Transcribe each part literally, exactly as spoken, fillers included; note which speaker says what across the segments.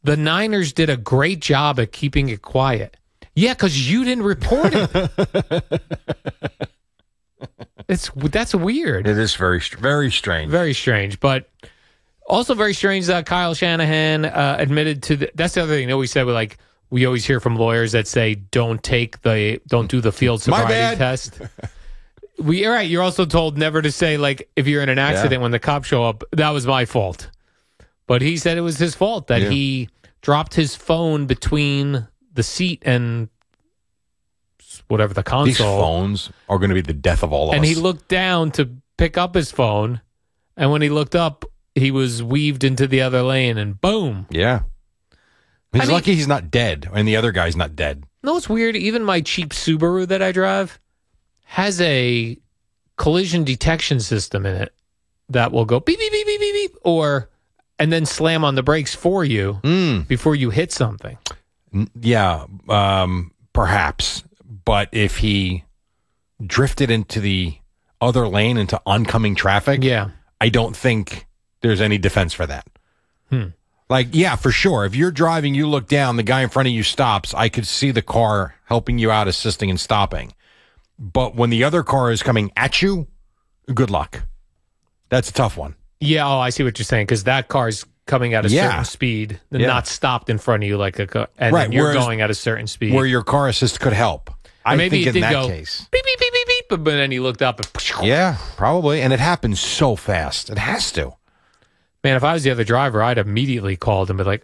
Speaker 1: The Niners did a great job at keeping it quiet. Yeah, because you didn't report it. It's that's weird.
Speaker 2: It is very, very strange.
Speaker 1: Very strange, but also very strange that Kyle Shanahan uh, admitted to the, that's the other thing. You know, we said we like we always hear from lawyers that say don't take the don't do the field sobriety test. We all right. You're also told never to say like if you're in an accident yeah. when the cops show up, that was my fault. But he said it was his fault that yeah. he dropped his phone between the seat and whatever the console.
Speaker 2: These phones are going to be the death of all of
Speaker 1: and
Speaker 2: us.
Speaker 1: And he looked down to pick up his phone, and when he looked up, he was weaved into the other lane, and boom.
Speaker 2: Yeah. He's
Speaker 1: I mean,
Speaker 2: lucky he's not dead, and the other guy's not dead.
Speaker 1: No, it's weird. Even my cheap Subaru that I drive has a collision detection system in it that will go beep, beep, beep, beep, beep, beep, or, and then slam on the brakes for you
Speaker 2: mm.
Speaker 1: before you hit something.
Speaker 2: Yeah, um, perhaps. But if he drifted into the other lane, into oncoming traffic,
Speaker 1: yeah.
Speaker 2: I don't think there's any defense for that.
Speaker 1: Hmm.
Speaker 2: Like, yeah, for sure. If you're driving, you look down, the guy in front of you stops, I could see the car helping you out, assisting and stopping. But when the other car is coming at you, good luck. That's a tough one.
Speaker 1: Yeah, oh, I see what you're saying, because that car's coming at a
Speaker 2: yeah.
Speaker 1: certain speed and
Speaker 2: yeah.
Speaker 1: not stopped in front of you like a car, and
Speaker 2: right.
Speaker 1: then you're
Speaker 2: Whereas,
Speaker 1: going at a certain speed.
Speaker 2: Where your car assist could help. I
Speaker 1: maybe
Speaker 2: think
Speaker 1: it
Speaker 2: in
Speaker 1: did
Speaker 2: that
Speaker 1: go,
Speaker 2: case.
Speaker 1: Beep, beep, beep, beep, beep, but then he looked up and...
Speaker 2: Yeah, probably. And it happens so fast. It has to.
Speaker 1: Man, if I was the other driver, I'd immediately called him and be like,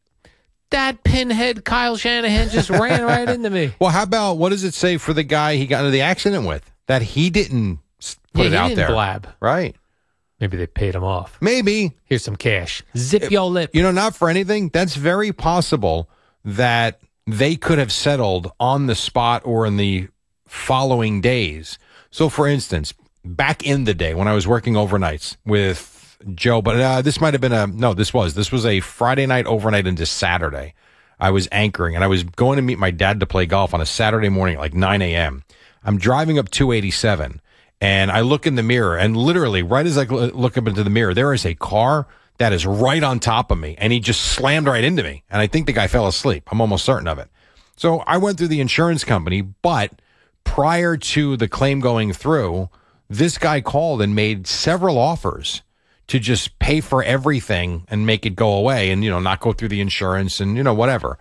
Speaker 1: that pinhead Kyle Shanahan just ran right into me.
Speaker 2: Well, how about, what does it say for the guy he got into the accident with? That he didn't put
Speaker 1: yeah,
Speaker 2: it
Speaker 1: he
Speaker 2: out
Speaker 1: didn't
Speaker 2: there.
Speaker 1: blab.
Speaker 2: Right.
Speaker 1: Maybe they paid him off.
Speaker 2: Maybe.
Speaker 1: Here's some cash. Zip your lip.
Speaker 2: You know, not for anything. That's very possible that they could have settled on the spot or in the following days. So, for instance, back in the day when I was working overnights with Joe, but uh, this might have been a, no, this was, this was a Friday night overnight into Saturday. I was anchoring and I was going to meet my dad to play golf on a Saturday morning at like nine a.m. I'm driving up two eighty-seven and I look in the mirror and literally right as I look up into the mirror, there is a car that is right on top of me and he just slammed right into me. And I think the guy fell asleep. I'm almost certain of it. So I went through the insurance company, but prior to the claim going through, this guy called and made several offers to just pay for everything and make it go away and, you know, not go through the insurance and, you know, whatever.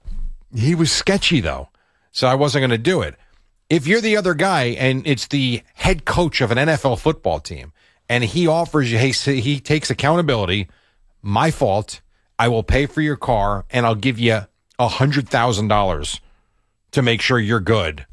Speaker 2: He was sketchy, though, so I wasn't going to do it. If you're the other guy and it's the head coach of an N F L football team and he offers you, hey, he takes accountability, my fault, I will pay for your car and I'll give you one hundred thousand dollars to make sure you're good.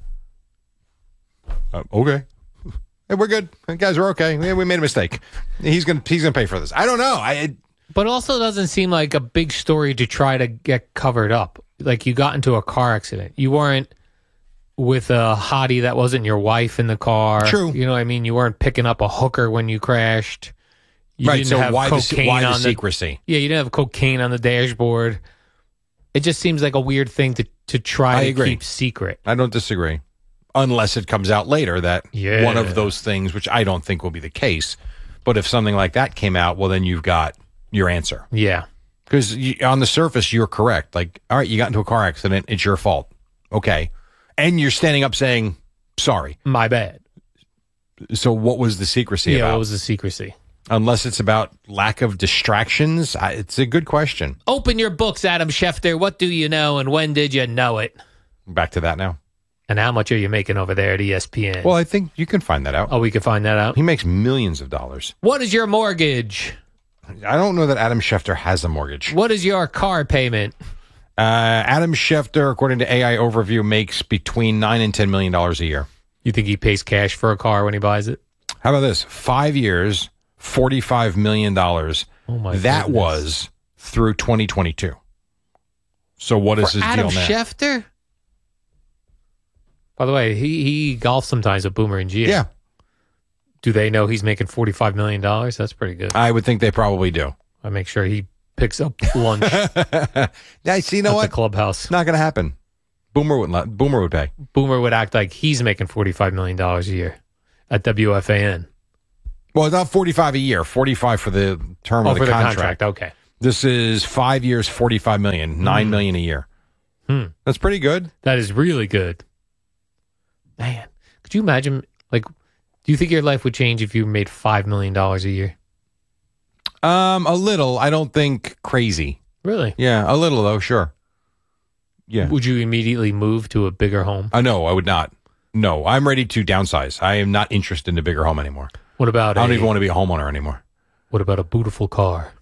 Speaker 2: Uh, okay. Hey, we're good. Guys, we're okay. Yeah, we made a mistake. He's gonna he's gonna pay for this. I don't know. I it,
Speaker 1: but also doesn't seem like a big story to try to get covered up. Like you got into a car accident. You weren't with a hottie that wasn't your wife in the car.
Speaker 2: True.
Speaker 1: You know what I mean? You weren't picking up a hooker when you crashed. You
Speaker 2: right.
Speaker 1: didn't
Speaker 2: So
Speaker 1: have
Speaker 2: why
Speaker 1: cocaine
Speaker 2: the, why the
Speaker 1: on
Speaker 2: secrecy?
Speaker 1: The, yeah, you didn't have cocaine on the dashboard. It just seems like a weird thing to to try
Speaker 2: I
Speaker 1: to
Speaker 2: agree.
Speaker 1: keep secret.
Speaker 2: I don't disagree. Unless it comes out later that
Speaker 1: yeah.
Speaker 2: one of those things, which I don't think will be the case, but if something like that came out, well, then you've got your answer.
Speaker 1: Yeah.
Speaker 2: Because on the surface, you're correct. Like, all right, you got into a car accident. It's your fault. Okay. And you're standing up saying, sorry.
Speaker 1: My bad.
Speaker 2: So what was the secrecy
Speaker 1: yeah,
Speaker 2: about?
Speaker 1: what was the secrecy?
Speaker 2: Unless it's about lack of distractions, I, it's a good question.
Speaker 1: Open your books, Adam Schefter. What do you know and when did you know it?
Speaker 2: Back to that now.
Speaker 1: And how much are you making over there at E S P N?
Speaker 2: Well, I think you can find that out.
Speaker 1: Oh, we can find that out?
Speaker 2: He makes millions of dollars.
Speaker 1: What is your mortgage?
Speaker 2: I don't know that Adam Schefter has a mortgage.
Speaker 1: What is your car payment?
Speaker 2: Uh, Adam Schefter, according to A I Overview, makes between nine and ten million dollars a year.
Speaker 1: You think he pays cash for a car when he buys it?
Speaker 2: How about this? Five years, forty-five million dollars.
Speaker 1: Oh my!
Speaker 2: That
Speaker 1: goodness.
Speaker 2: was through twenty twenty-two. So what is
Speaker 1: for
Speaker 2: his
Speaker 1: Adam
Speaker 2: deal now?
Speaker 1: Schefter? By the way, he he golfs sometimes with Boomer and Gio.
Speaker 2: Yeah.
Speaker 1: Do they know he's making forty-five million dollars? That's pretty good.
Speaker 2: I would think they probably do.
Speaker 1: I make sure he picks up lunch
Speaker 2: Yeah, see, you know
Speaker 1: at
Speaker 2: what?
Speaker 1: the clubhouse.
Speaker 2: It's not going to happen. Boomer would let, Boomer would pay.
Speaker 1: Boomer would act like he's making forty-five million dollars a year at W F A N.
Speaker 2: Well, not forty-five a year, forty-five for the term
Speaker 1: Oh,
Speaker 2: of the
Speaker 1: for the
Speaker 2: contract.
Speaker 1: contract. Okay.
Speaker 2: This is five years, forty-five million dollars, nine million dollars a year.
Speaker 1: Hmm.
Speaker 2: That's pretty good.
Speaker 1: That is really good. Man, could you imagine, like, do you think your life would change if you made five million dollars a year?
Speaker 2: Um, a little. I don't think crazy.
Speaker 1: Really?
Speaker 2: Yeah, a little, though, sure. Yeah.
Speaker 1: Would you immediately move to a bigger home?
Speaker 2: Uh, no, I would not. No, I'm ready to downsize. I am not interested in a bigger home anymore.
Speaker 1: What about
Speaker 2: I don't
Speaker 1: a,
Speaker 2: even want to be a homeowner anymore.
Speaker 1: What about a beautiful car?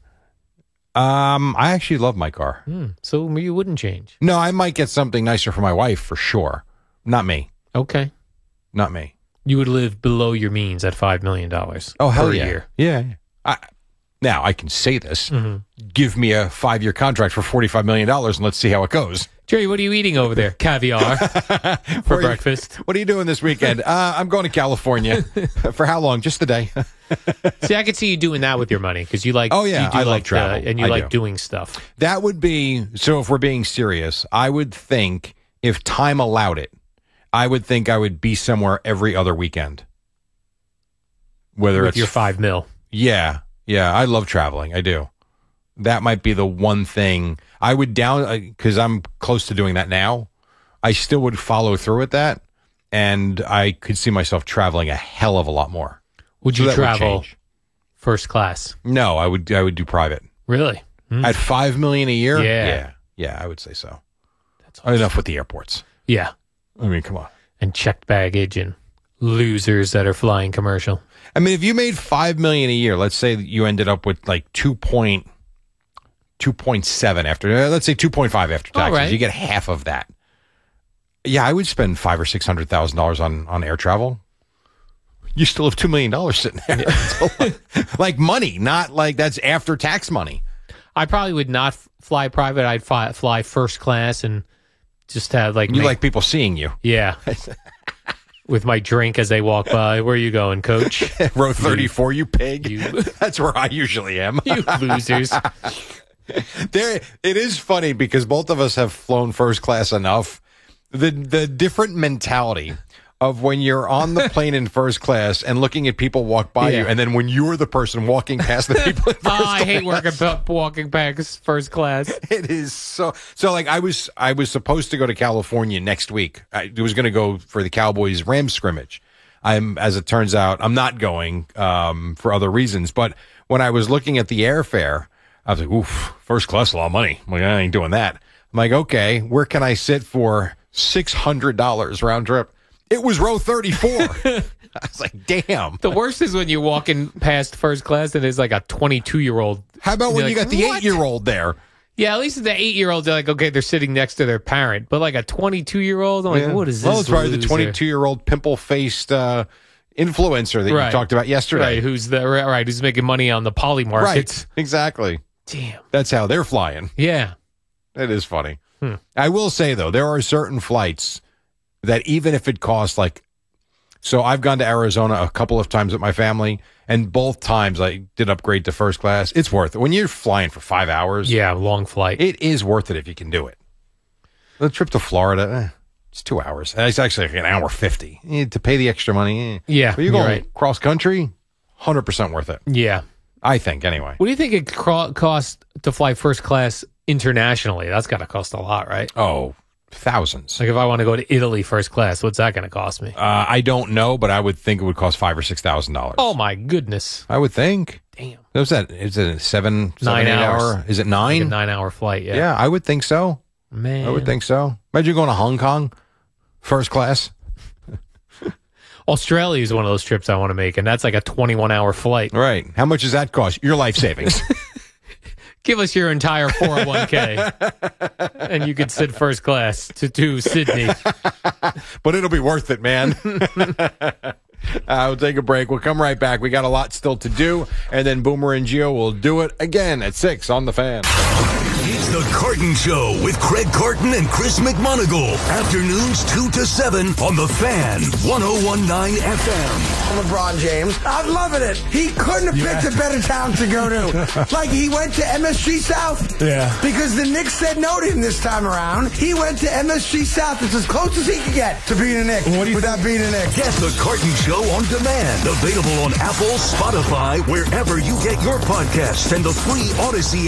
Speaker 2: Um, I actually love my car.
Speaker 1: Hmm, so you wouldn't change?
Speaker 2: No, I might get something nicer for my wife for sure. Not me.
Speaker 1: Okay.
Speaker 2: Not me.
Speaker 1: You would live below your means at five million dollars
Speaker 2: Oh, hell
Speaker 1: per
Speaker 2: yeah.
Speaker 1: year.
Speaker 2: Yeah. I, now, I can say this.
Speaker 1: Mm-hmm.
Speaker 2: Give me a five-year contract for forty-five million dollars and let's see how it goes.
Speaker 1: Jerry, what are you eating over there? Caviar for
Speaker 2: Or,
Speaker 1: breakfast.
Speaker 2: What are you doing this weekend? uh, I'm going to California. For how long? Just the day.
Speaker 1: See, I could see you doing that with your money because you like.
Speaker 2: Oh, yeah,
Speaker 1: you do
Speaker 2: I love
Speaker 1: like,
Speaker 2: travel.
Speaker 1: uh, and you
Speaker 2: I
Speaker 1: like
Speaker 2: do.
Speaker 1: doing stuff.
Speaker 2: That would be, so if we're being serious, I would think if time allowed it, I would think I would be somewhere every other weekend. Whether
Speaker 1: With
Speaker 2: it's
Speaker 1: your five mil.
Speaker 2: Yeah, yeah, I love traveling. I do. That might be the one thing I would down because I'm close to doing that now. I still would follow through with that, and I could see myself traveling a hell of a lot more.
Speaker 1: Would
Speaker 2: So
Speaker 1: you
Speaker 2: that would
Speaker 1: travel
Speaker 2: change.
Speaker 1: first class?
Speaker 2: No, I would. I would do private
Speaker 1: Really? Hmm.
Speaker 2: at five million a year.
Speaker 1: Yeah.
Speaker 2: yeah, yeah, I would say so.
Speaker 1: That's awesome.
Speaker 2: Enough with the airports.
Speaker 1: Yeah.
Speaker 2: I mean, come on.
Speaker 1: And checked baggage and losers that are flying commercial.
Speaker 2: I mean, if you made five million a year, let's say that you ended up with like two point two point seven after, uh, let's say two point five after taxes.
Speaker 1: right.
Speaker 2: You get half of that. Yeah, I would spend five or six hundred thousand dollars on on air travel. You still have two million dollars sitting there, like money, not like that's after tax money.
Speaker 1: I probably would not f- fly private. I'd fly, fly first class and just have like
Speaker 2: You
Speaker 1: make-
Speaker 2: like people seeing you.
Speaker 1: yeah, with my drink as they walk by. Where are you going, Coach?
Speaker 2: Row thirty-four, you pig.
Speaker 1: You-
Speaker 2: That's where I usually am.
Speaker 1: You losers.
Speaker 2: There, it is funny because both of us have flown first class enough. The the different mentality of when you're on the plane in first class and looking at people walk by
Speaker 1: Yeah.
Speaker 2: you, and then when you're the person walking past the people in first
Speaker 1: Oh,
Speaker 2: class.
Speaker 1: I hate working p- walking past first class.
Speaker 2: It is so so. Like I was, I was supposed to go to California next week. I was going to go for the Cowboys Rams scrimmage. I'm, as it turns out, I'm not going um, for other reasons. But when I was looking at the airfare, I was like, "Oof, first class, a lot of money." I'm like, I ain't doing that. I'm like, okay, where can I sit for six hundred dollars round trip? It was row thirty-four. I was like, damn.
Speaker 1: The worst is when you're walking past first class and there's like a twenty-two year old.
Speaker 2: How about when
Speaker 1: You're
Speaker 2: you
Speaker 1: like,
Speaker 2: got the
Speaker 1: "What?"
Speaker 2: eight-year-old there?
Speaker 1: Yeah, at least the eight year olds are like, okay, they're sitting next to their parent. But like a twenty-two year old, I'm like,
Speaker 2: Yeah.
Speaker 1: what is this?
Speaker 2: Well, it's probably the
Speaker 1: loser?
Speaker 2: twenty-two-year-old pimple-faced uh, influencer that
Speaker 1: Right.
Speaker 2: you talked about yesterday.
Speaker 1: Right, who's the right, who's making money on the poly markets.
Speaker 2: Right, exactly.
Speaker 1: Damn.
Speaker 2: That's how they're flying.
Speaker 1: Yeah.
Speaker 2: It is funny.
Speaker 1: Hmm.
Speaker 2: I will say, though, there are certain flights that even if it costs like, so I've gone to Arizona a couple of times with my family, and both times I did upgrade to first class. It's worth it. When you're flying for five hours,
Speaker 1: Yeah, long flight.
Speaker 2: it is worth it if you can do it. The trip to Florida, eh, it's two hours. It's actually like an hour fifty. Eh, to pay the extra money. Eh.
Speaker 1: Yeah,
Speaker 2: But you're
Speaker 1: you're
Speaker 2: going
Speaker 1: right.
Speaker 2: cross country, one hundred percent worth it.
Speaker 1: Yeah.
Speaker 2: I think, anyway.
Speaker 1: What do you think it cro- costs to fly first class internationally? That's got to cost a lot, right?
Speaker 2: Oh, thousands.
Speaker 1: Like if I want to go to Italy first class, what's that going to cost me?
Speaker 2: Uh, I don't know, but I would think it would cost five or six thousand dollars.
Speaker 1: Oh my goodness.
Speaker 2: I would think.
Speaker 1: Damn.
Speaker 2: What's that? Is it a seven,
Speaker 1: Nine
Speaker 2: seven, eight
Speaker 1: hours.
Speaker 2: hour? Is it
Speaker 1: Like a
Speaker 2: nine?
Speaker 1: nine hour flight. Yeah.
Speaker 2: Yeah, I would think so.
Speaker 1: Man.
Speaker 2: I would think so. Imagine going to Hong Kong, first class.
Speaker 1: Australia is one of those trips I want to make, and that's like a twenty-one hour flight.
Speaker 2: Right. How much does that cost? Your life savings.
Speaker 1: Give us your entire four oh one k, and you could sit first class to, to Sydney.
Speaker 2: But it'll be worth it, man. Uh, we'll take a break. We'll come right back. We got a lot still to do. And then Boomer and Gio will do it again at six on The Fan.
Speaker 3: It's the Carton Show with Craig Carton and Chris McMonagle. Afternoons two to seven on The Fan, one oh one point nine F M.
Speaker 4: LeBron James. I'm loving it. He couldn't have picked a better town to go to. Like, he went to M S G South.
Speaker 2: Yeah.
Speaker 4: Because the Knicks said no to him this time around. He went to M S G South. It's as close as he could get to being a Knick without being a Knick.
Speaker 3: Get the Carton Show on demand. Available on Apple, Spotify, wherever you get your podcasts, and the free Odyssey app.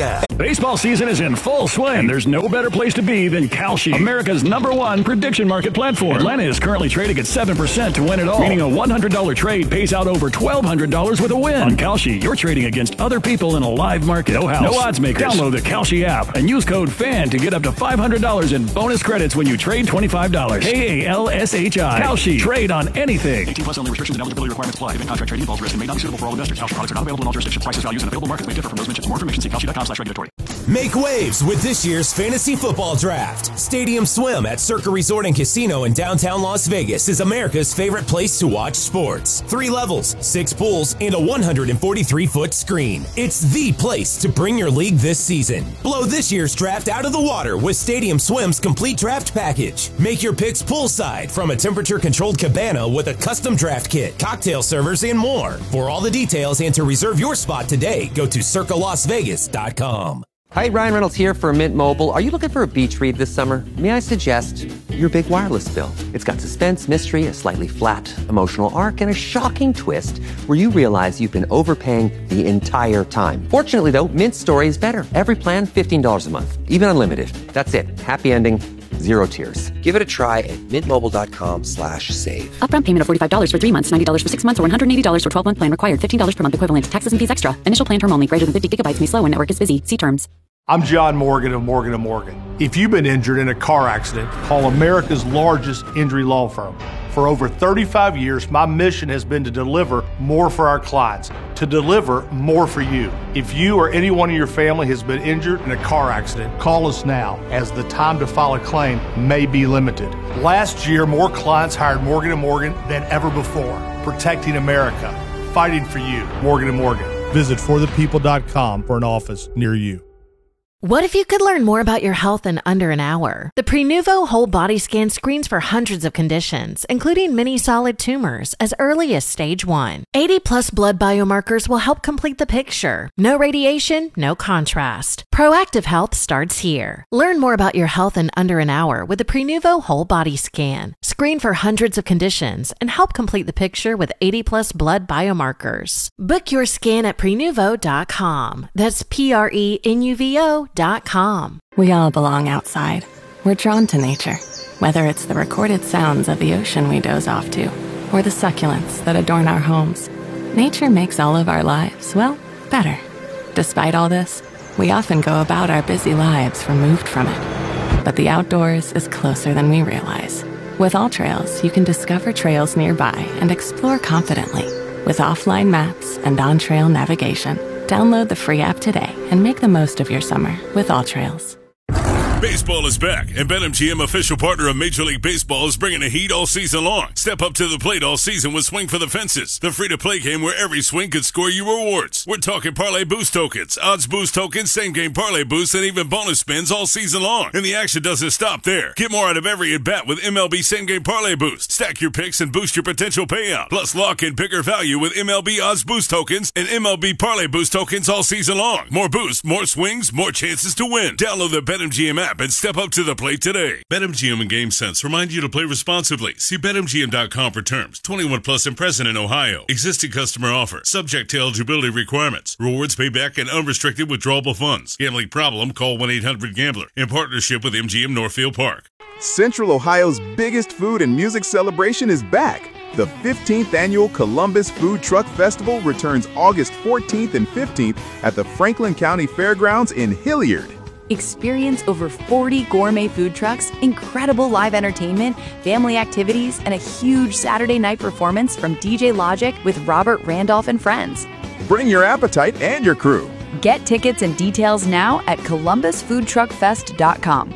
Speaker 5: Baseball season is in full swing, and there's no better place to be than Kalshi, America's number one prediction market platform. Atlanta is currently trading at seven percent to win it all, meaning a one hundred dollars trade pays out over twelve hundred dollars with a win. On Kalshi, you're trading against other people in a live market. No house, no odds makers. Download the Kalshi app and use code FAN to get up to five hundred dollars in bonus credits when you trade twenty-five dollars. K A L S H I. Kalshi. Trade on anything.
Speaker 6: eighteen plus only. Restrictions and eligibility requirements apply. Event contract trading involves risk and may not be suitable for all investors. Kalshi products are not available in all jurisdictions. Prices, values, and available markets may differ from those mentioned. For more information, see kalshi dot com slash regulatory.
Speaker 7: Make waves with this year's fantasy football draft. Stadium Swim at Circa Resort and Casino in downtown Las Vegas is America's favorite place to watch sports. Three levels, six pools, and a one hundred forty-three foot screen. It's the place to bring your league this season. Blow this year's draft out of the water with Stadium Swim's complete draft package. Make your picks poolside from a temperature-controlled cabana with a custom draft kit, cocktail servers, and more. For all the details and to reserve your spot today, go to circa las vegas dot com.
Speaker 8: Hi, Ryan Reynolds here for Mint Mobile. Are you looking for a beach read this summer? May I suggest your big wireless bill? It's got suspense, mystery, a slightly flat, emotional arc, and a shocking twist where you realize you've been overpaying the entire time. Fortunately, though, Mint's story is better. Every plan, fifteen dollars a month, even unlimited. That's it. Happy ending, zero tears. Give it a try at mintmobile.com slash save.
Speaker 9: Upfront payment of forty-five dollars for three months, ninety dollars for six months, or one hundred eighty dollars for twelve-month plan required. fifteen dollars per month equivalent. Taxes and fees extra. Initial plan term only. Greater than fifty gigabytes may slow when network is busy. See terms.
Speaker 10: I'm John Morgan of Morgan and Morgan. If you've been injured in a car accident, call America's largest injury law firm. For over thirty-five years, my mission has been to deliver more for our clients, to deliver more for you. If you or anyone in your family has been injured in a car accident, call us now, as the time to file a claim may be limited. Last year, more clients hired Morgan and Morgan than ever before, protecting America, fighting for you. Morgan and Morgan. Visit for the people dot com for an office near you.
Speaker 11: What if you could learn more about your health in under an hour? The Prenuvo Whole Body Scan screens for hundreds of conditions, including many solid tumors, as early as stage one. eighty plus blood biomarkers will help complete the picture. No radiation, no contrast. Proactive health starts here. Learn more about your health in under an hour with the Prenuvo Whole Body Scan. Screen for hundreds of conditions and help complete the picture with eighty plus blood biomarkers. Book your scan at prenuvo dot com. That's P R E N U V O dot com.
Speaker 12: We all belong outside. We're drawn to nature, whether it's the recorded sounds of the ocean we doze off to, or the succulents that adorn our homes. Nature makes all of our lives, well, better. Despite all this, we often go about our busy lives removed from it. But the outdoors is closer than we realize. With AllTrails, you can discover trails nearby and explore confidently. With offline maps and on-trail navigation, download the free app today and make the most of your summer with AllTrails.
Speaker 3: Baseball is back, and BetMGM, official partner of Major League Baseball, is bringing the heat all season long. Step up to the plate all season with Swing for the Fences, the free-to-play game where every swing could score you rewards. We're talking parlay boost tokens, odds boost tokens, same-game parlay boosts, and even bonus spins all season long. And the action doesn't stop there. Get more out of every at-bat with M L B same-game parlay boost. Stack your picks and boost your potential payout. Plus, lock in bigger value with M L B odds boost tokens and M L B parlay boost tokens all season long. More boosts, more swings, more chances to win. Download the BetMGM app and step up to the plate today. BetMGM and GameSense remind you to play responsibly. See Bet M G M dot com for terms. twenty-one plus and present in Ohio. Existing customer offer. Subject to eligibility requirements. Rewards payback and unrestricted withdrawable funds. Gambling problem? Call one eight hundred gambler. In partnership with M G M Northfield Park.
Speaker 13: Central Ohio's biggest food and music celebration is back. The fifteenth Annual Columbus Food Truck Festival returns August fourteenth and fifteenth at the Franklin County Fairgrounds in Hilliard.
Speaker 14: Experience over forty gourmet food trucks, incredible live entertainment, family activities, and a huge Saturday night performance from D J Logic with Robert Randolph and friends.
Speaker 13: Bring your appetite and your crew.
Speaker 14: Get tickets and details now at columbus food truck fest dot com.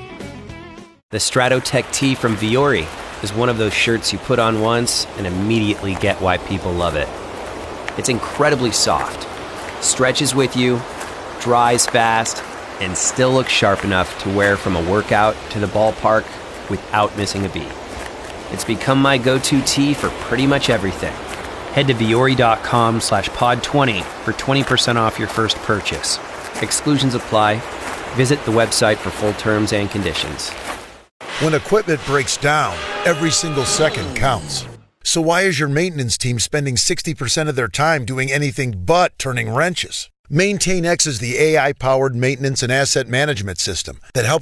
Speaker 15: The Stratotech tee from Viore is one of those shirts you put on once and immediately get why people love it. It's incredibly soft, stretches with you, dries fast, and still looks sharp enough to wear from a workout to the ballpark without missing a beat. It's become my go-to tee for pretty much everything. Head to Viore.com slash pod 20 for twenty percent off your first purchase. Exclusions apply. Visit the website for full terms and conditions.
Speaker 16: When equipment breaks down, every single second counts. So why is your maintenance team spending sixty percent of their time doing anything but turning wrenches? MaintainX is the A I-powered maintenance and asset management system that helps